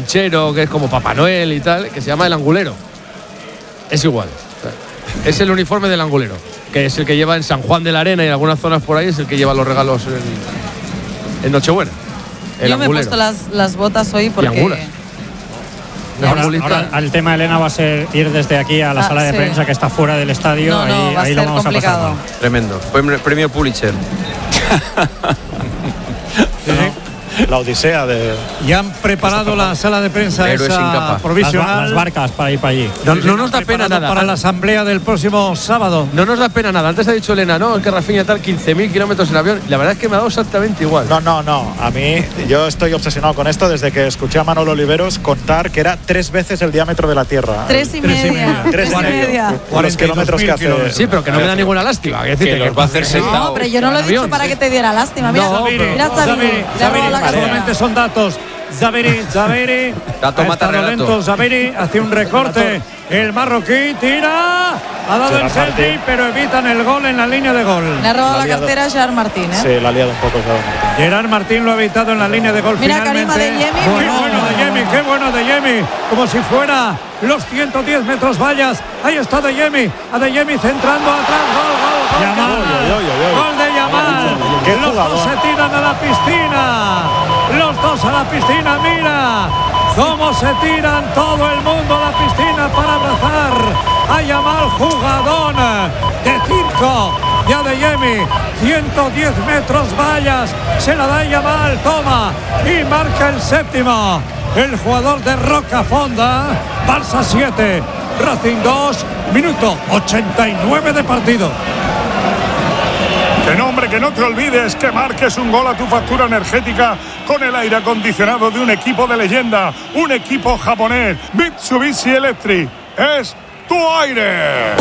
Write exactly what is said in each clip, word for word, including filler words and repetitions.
Chero, que es como Papá Noel y tal, que se llama el angulero. Es igual. Es el uniforme del angulero, que es el que lleva en San Juan de la Arena y en algunas zonas por ahí, es el que lleva los regalos en, en Nochebuena. El Yo angulero. me he puesto las, las botas hoy porque... Ahora, ahora el tema, Elena, va a ser ir desde aquí a la ah, sala de sí. prensa que está fuera del estadio. No, no, ahí va a ahí ser lo vamos complicado. a pasar mal. Tremendo. Premio Pulitzer. La odisea de... Ya han preparado la sala de prensa esa provisional. Las, las barcas para ir para allí. No, no nos da pena nada. Para la asamblea del próximo sábado. No nos da pena nada. Antes ha dicho Elena, no, es que Rafinha tal quince mil kilómetros en avión. La verdad es que me ha dado exactamente igual. No, no, no. A mí, yo estoy obsesionado con esto desde que escuché a Manolo Oliveros contar que era tres veces el diámetro de la Tierra. Tres y Tres media. Tres y media. Con los kilómetros que hace. Sí, pero que no me da ninguna lástima. Que, que los va a hacer sentado. No, pero yo no lo he dicho para que te diera lástima. Mira, No, pero- mira Zabiri, le ha robado la carrera. Solamente son datos. Zabiri, Zabiri. Dato ha mata estado relato. lento Zabiri, hace un recorte. El marroquí tira. Ha dado el Gerard selfie, Martín. pero evitan el gol en la línea de gol. Le ha robado La la ha liado. cartera a Gerard Martín, ¿eh? Sí, la ha liado un poco. Gerard Martín. Gerard Martín lo ha evitado en la línea de gol. Mira, finalmente. Karim Adeyemi, Qué mira. bueno Adeyemi, qué bueno Adeyemi. Como si fuera los ciento diez metros vallas. Ahí está Adeyemi. Adeyemi centrando atrás. Gol, gol, gol. Yamal. Yamal. Oy, oy, oy, oy. Gol de Yamal. Qué Los dos jugador. se tiran a la piscina. Los dos a la piscina. Mira cómo se tiran todo el mundo a la piscina para abrazar a Yamal, jugadón de circo de Adeyemi. ciento diez metros vallas, se la da Yamal, toma y marca el séptimo. El jugador de Rocafonda. Barça siete, Racing dos, minuto ochenta y nueve de partido. Que no, hombre, que no te olvides que marques un gol a tu factura energética con el aire acondicionado de un equipo de leyenda, un equipo japonés, Mitsubishi Electric. Es tu aire.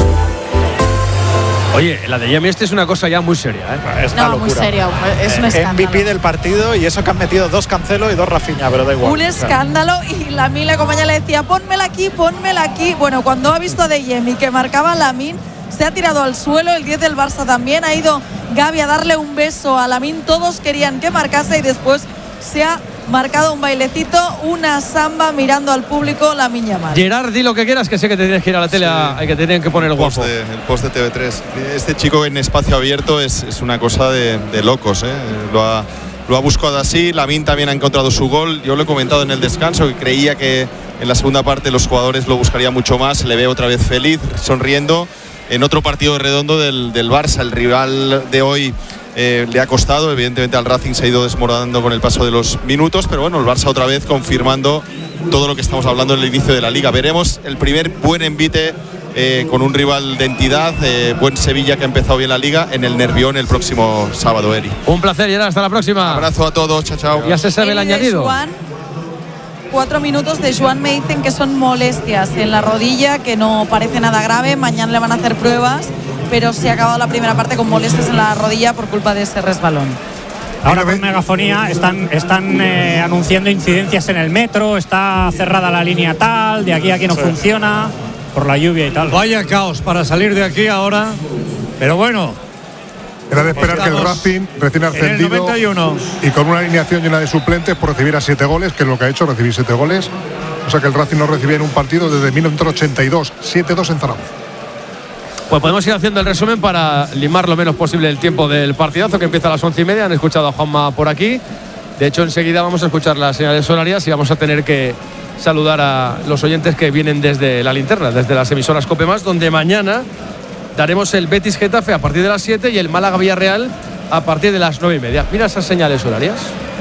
Oye, la de Yemi este es una cosa ya muy seria, ¿eh? Es una No, muy locura. serio, es un Eh, escándalo. M V P del partido y eso que han metido dos Cancelo y dos Rafinha, pero da igual. Un escándalo y Lamine, la compañera, le decía pónmela aquí, pónmela aquí. Bueno, cuando ha visto a Adeyemi que marcaba Lamine, se ha tirado al suelo. El diez del Barça también ha ido Gavi a darle un beso a Lamine. Todos querían que marcase y después se ha marcado un bailecito, una samba mirando al público. Lamine Yamal. Gerard, di lo que quieras, que sé que te tienes que ir a la tele, a, que te tienen que poner el post guapo. de, el post de T V tres. Este chico en espacio abierto es, es una cosa de, de locos, ¿eh? Lo ha, lo ha buscado así. Lamine también ha encontrado su gol. Yo lo he comentado en el descanso, que creía que en la segunda parte los jugadores lo buscarían mucho más. Se le ve otra vez feliz, sonriendo. En otro partido redondo del, del Barça, el rival de hoy eh, le ha costado. Evidentemente al Racing se ha ido desmoronando con el paso de los minutos, pero bueno, el Barça otra vez confirmando todo lo que estamos hablando en el inicio de la Liga. Veremos el primer buen envite eh, con un rival de entidad, eh, buen Sevilla que ha empezado bien la Liga, en el Nervión el próximo sábado, Eri. Un placer, Gerard, hasta la próxima. Abrazo a todos, chao, chao. Ya se sabe el Eri de añadido. Joan, cuatro minutos de Joan, me dicen que son molestias en la rodilla, que no parece nada grave. Mañana le van a hacer pruebas, pero se ha acabado la primera parte con molestias en la rodilla por culpa de ese resbalón. Ahora con megafonía están, están eh, anunciando incidencias en el metro, está cerrada la línea tal, de aquí a aquí no Sí. funciona, por la lluvia y tal. Vaya caos para salir de aquí ahora. Pero bueno, Era de esperar que el Estamos Racing, recién en el ascendido noventa y uno. y con una alineación llena de suplentes, por recibir a siete goles, que es lo que ha hecho, recibir siete goles. O sea que el Racing no recibía en un partido desde mil novecientos ochenta y dos, siete dos en Zaragoza. Pues podemos ir haciendo el resumen para limar lo menos posible el tiempo del partidazo, que empieza a las once y media. Han escuchado a Juanma por aquí. De hecho, enseguida vamos a escuchar las señales horarias y vamos a tener que saludar a los oyentes que vienen desde la linterna, desde las emisoras COPE Más, donde mañana daremos el Betis Getafe a partir de las siete y el Málaga Villarreal a partir de las nueve y media. Mira esas señales horarias.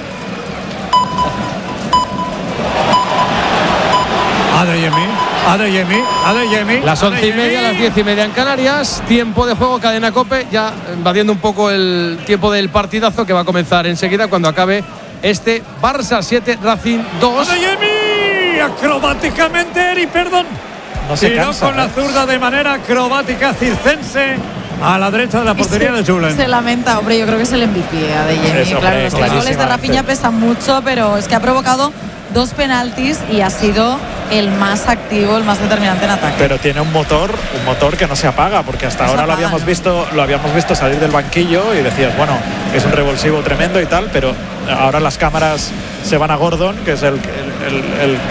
Adeyemi, Adeyemi, Adeyemi. Las once y Adeyemi. media, las diez y media en Canarias. Tiempo de juego, cadena COPE, ya invadiendo un poco el tiempo del partidazo que va a comenzar enseguida cuando acabe este Barça siete, Racing dos. Adeyemi, acrobáticamente, Eri, perdón. No se Tiró cansa, con la ¿eh? zurda de manera acrobática circense a la derecha de la portería de Julen. Se lamenta, hombre, yo creo que es el M V P Adeyemi. Eso, Claro, hombre, los tres goles de clarísimamente. Rafinha pesan mucho, pero es que ha provocado dos penaltis y ha sido el más activo, el más determinante en ataque. Pero tiene un motor, un motor que no se apaga, porque hasta No se ahora lo apaga, habíamos ¿no? visto, lo habíamos visto salir del banquillo y decías, bueno, es un revulsivo tremendo y tal, pero ahora las cámaras se van a Gordon, que es el, el, el, el